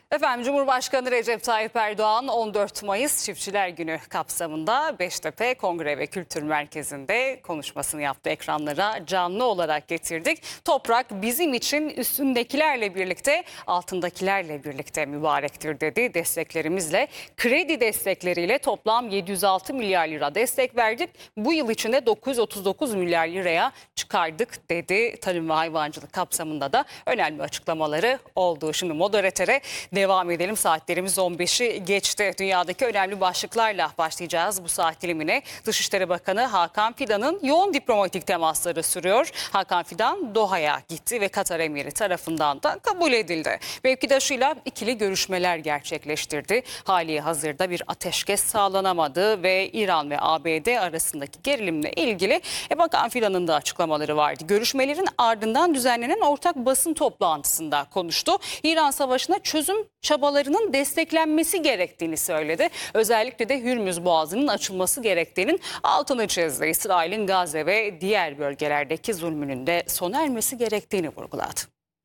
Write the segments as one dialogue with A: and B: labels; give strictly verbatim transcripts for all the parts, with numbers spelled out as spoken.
A: Efendim Cumhurbaşkanı Recep Tayyip Erdoğan on dört Mayıs Çiftçiler Günü kapsamında Beştepe Kongre ve Kültür Merkezi'nde konuşmasını yaptı. Ekranlara canlı olarak getirdik. Toprak bizim için üstündekilerle birlikte altındakilerle birlikte mübarektir dedi. Desteklerimizle, kredi destekleriyle toplam yedi yüz altı milyar lira destek verdik. Bu yıl içinde dokuz yüz otuz dokuz milyar liraya çıkardık dedi. Tarım ve hayvancılık kapsamında da önemli açıklamaları oldu. Şimdi moderatöre devam edelim. Saatlerimiz on beşi geçti. Dünyadaki önemli başlıklarla başlayacağız bu saat dilimine. Dışişleri Bakanı Hakan Fidan'ın yoğun diplomatik temasları sürüyor. Hakan Fidan Doha'ya gitti ve Katar Emiri tarafından da kabul edildi. Mevkidaşıyla ikili görüşmeler gerçekleştirdi. Hali hazırda bir ateşkes sağlanamadı ve İran ve A B D arasındaki gerilimle ilgili e, Bakan Fidan'ın da açıklamaları vardı. Görüşmelerin ardından düzenlenen ortak basın toplantısında konuştu. İran Savaşı'na çözüm çabalarının desteklenmesi gerektiğini söyledi. Özellikle de Hürmüz Boğazı'nın açılması gerektiğinin altını çizdi. İsrail'in Gazze ve diğer bölgelerdeki zulmünün de sona ermesi gerektiğini vurguladı.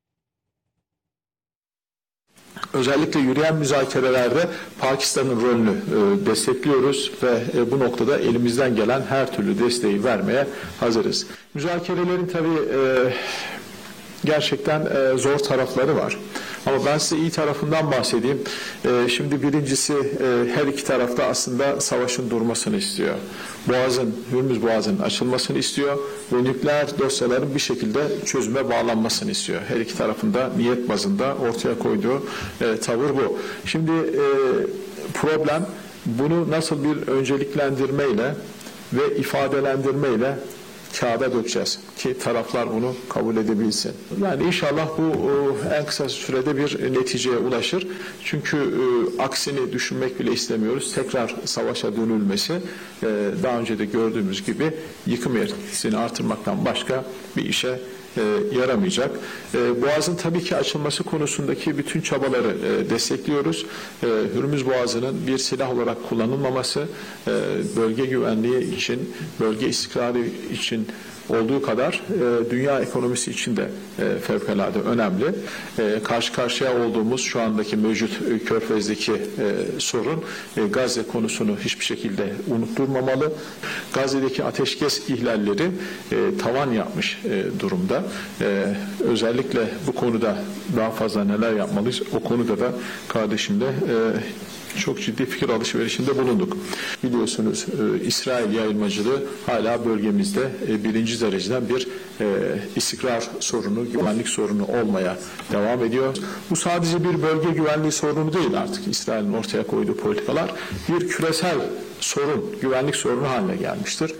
B: Özellikle yürüyen müzakerelerde Pakistan'ın rolünü e, destekliyoruz ve e, bu noktada elimizden gelen her türlü desteği vermeye hazırız. Müzakerelerin tabii e, gerçekten e, zor tarafları var. Ama ben size iyi tarafından bahsedeyim. E, şimdi birincisi e, her iki tarafta aslında savaşın durmasını istiyor. Boğazın, Hürmüz Boğazı'nın açılmasını istiyor ve nükleer dosyaların bir şekilde çözüme bağlanmasını istiyor. Her iki tarafında niyet bazında ortaya koyduğu e, tavır bu. Şimdi e, problem bunu nasıl bir önceliklendirmeyle ve ifadelendirmeyle kağıda dökeceğiz ki taraflar bunu kabul edebilsin. Yani inşallah bu en kısa sürede bir neticeye ulaşır. Çünkü e, aksini düşünmek bile istemiyoruz. Tekrar savaşa dönülmesi e, daha önce de gördüğümüz gibi yıkım etkisini artırmaktan başka bir işe E, yaramayacak. E, Boğaz'ın tabii ki açılması konusundaki bütün çabaları e, destekliyoruz. E, Hürmüz Boğazı'nın bir silah olarak kullanılmaması e, bölge güvenliği için, bölge istikrarı için olduğu kadar e, dünya ekonomisi için de e, fevkalade önemli. E, karşı karşıya olduğumuz şu andaki mevcut e, Körfez'deki e, sorun e, Gazze konusunu hiçbir şekilde unutturmamalı. Gazze'deki ateşkes ihlalleri e, tavan yapmış e, durumda. E, özellikle bu konuda daha fazla neler yapmalıyız? O konuda da kardeşimle e, çok ciddi fikir alışverişinde bulunduk. Biliyorsunuz e, İsrail yayılmacılığı hala bölgemizde e, birinci dereceden bir e, istikrar sorunu, güvenlik sorunu olmaya devam ediyor. Bu sadece bir bölge güvenliği sorunu değil artık. İsrail'in ortaya koyduğu politikalar bir küresel sorun, güvenlik sorunu haline gelmiştir.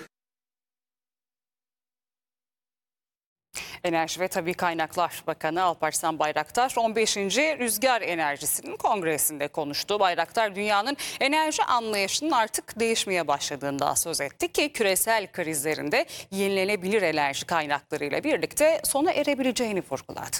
A: Enerji ve Tabii Kaynaklar Bakanı Alparslan Bayraktar on beşinci Rüzgar Enerjisi'nin kongresinde konuştu. Bayraktar dünyanın enerji anlayışının artık değişmeye başladığından söz etti ki küresel krizlerinde yenilenebilir enerji kaynaklarıyla birlikte sona erebileceğini vurguladı.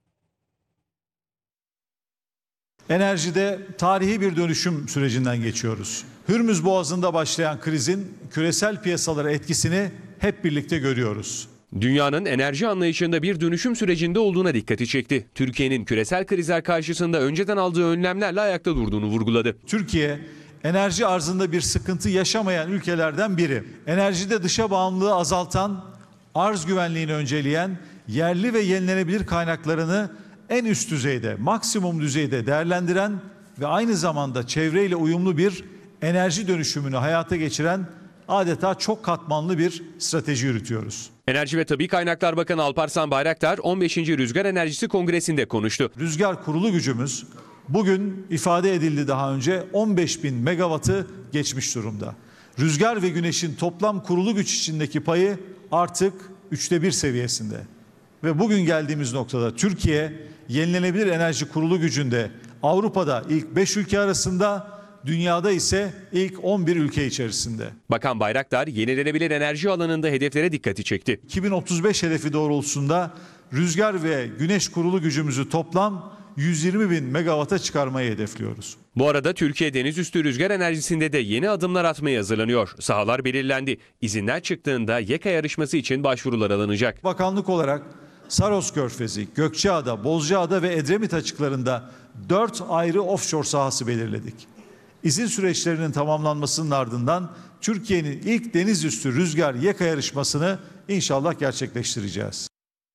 C: Enerjide tarihi bir dönüşüm sürecinden geçiyoruz. Hürmüz Boğazı'nda başlayan krizin küresel piyasalara etkisini hep birlikte görüyoruz.
D: Dünyanın enerji anlayışında bir dönüşüm sürecinde olduğuna dikkati çekti. Türkiye'nin küresel krizler karşısında önceden aldığı önlemlerle ayakta durduğunu vurguladı.
C: Türkiye, enerji arzında bir sıkıntı yaşamayan ülkelerden biri. Enerjide dışa bağımlılığı azaltan, arz güvenliğini önceleyen, yerli ve yenilenebilir kaynaklarını en üst düzeyde, maksimum düzeyde değerlendiren ve aynı zamanda çevreyle uyumlu bir enerji dönüşümünü hayata geçiren adeta çok katmanlı bir strateji yürütüyoruz.
D: Enerji ve Tabii Kaynaklar Bakanı Alparslan Bayraktar on beşinci Rüzgar Enerjisi Kongresi'nde konuştu.
C: Rüzgar kurulu gücümüz bugün ifade edildi daha önce on beş bin megawattı geçmiş durumda. Rüzgar ve güneşin toplam kurulu güç içindeki payı artık üçte bir seviyesinde. Ve bugün geldiğimiz noktada Türkiye yenilenebilir enerji kurulu gücünde Avrupa'da ilk beş ülke arasında, dünyada ise ilk on bir ülke içerisinde.
D: Bakan Bayraktar yenilenebilir enerji alanında hedeflere dikkati çekti.
C: iki bin otuz beş hedefi doğrultusunda rüzgar ve güneş kurulu gücümüzü toplam yüz yirmi bin megawatt'a çıkarmayı hedefliyoruz.
D: Bu arada Türkiye denizüstü rüzgar enerjisinde de yeni adımlar atmaya hazırlanıyor. Sahalar belirlendi. İzinler çıktığında YEKA yarışması için başvurular alınacak.
C: Bakanlık olarak Saros Körfezi, Gökçeada, Bozcaada ve Edremit açıklarında dört ayrı offshore sahası belirledik. İzin süreçlerinin tamamlanmasının ardından Türkiye'nin ilk denizüstü rüzgar yeka yarışmasını inşallah gerçekleştireceğiz.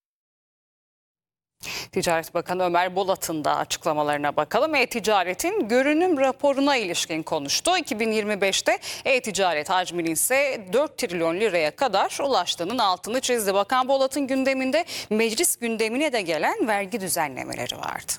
A: Ticaret Bakanı Ömer Bolat'ın da açıklamalarına bakalım. E-Ticaret'in görünüm raporuna ilişkin konuştu. iki bin yirmi beşte e-ticaret hacminin ise dört trilyon liraya kadar ulaştığının altını çizdi. Bakan Bolat'ın gündeminde meclis gündemine de gelen vergi düzenlemeleri vardı.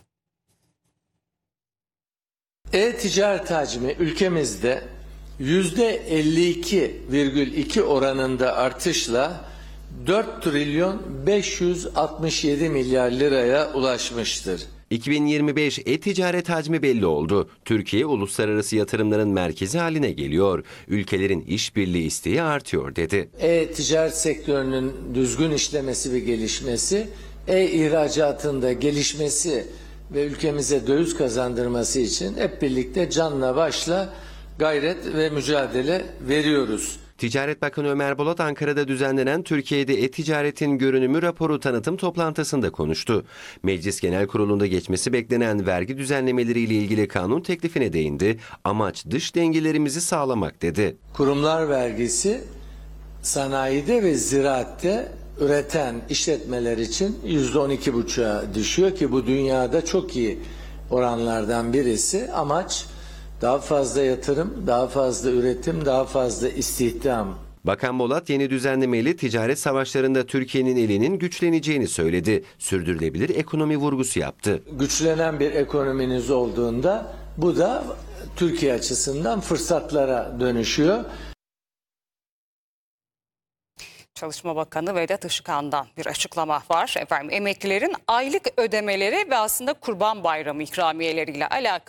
E: E-ticaret hacmi ülkemizde yüzde elli iki virgül iki oranında artışla dört trilyon beş yüz altmış yedi milyar liraya ulaşmıştır.
F: iki bin yirmi beş e-ticaret hacmi belli oldu. Türkiye uluslararası yatırımların merkezi haline geliyor. Ülkelerin işbirliği isteği artıyor dedi.
E: E-ticaret sektörünün düzgün işlemesi ve gelişmesi, e-ihracatında gelişmesi ve ülkemize döviz kazandırması için hep birlikte canla başla gayret ve mücadele veriyoruz.
F: Ticaret Bakanı Ömer Bolat Ankara'da düzenlenen Türkiye'de e-ticaretin görünümü raporu tanıtım toplantısında konuştu. Meclis Genel Kurulu'nda geçmesi beklenen vergi düzenlemeleriyle ilgili kanun teklifine değindi. Amaç dış dengelerimizi sağlamak dedi.
E: Kurumlar vergisi sanayide ve ziraatte üreten işletmeler için yüzde on iki buçuğa düşüyor ki bu dünyada çok iyi oranlardan birisi. Amaç daha fazla yatırım, daha fazla üretim, daha fazla istihdam.
F: Bakan Bolat yeni düzenlemeyle ticaret savaşlarında Türkiye'nin elinin güçleneceğini söyledi. Sürdürülebilir ekonomi vurgusu yaptı.
E: Güçlenen bir ekonominiz olduğunda bu da Türkiye açısından fırsatlara dönüşüyor.
A: Çalışma Bakanı Vedat Işıkhan'dan bir açıklama var. Efendim, emeklilerin aylık ödemeleri ve aslında Kurban Bayramı ikramiyeleriyle alakalı